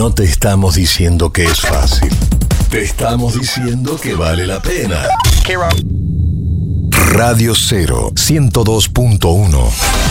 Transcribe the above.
No te estamos diciendo que es fácil. Te estamos diciendo que vale la pena. Radio 0, 102.1.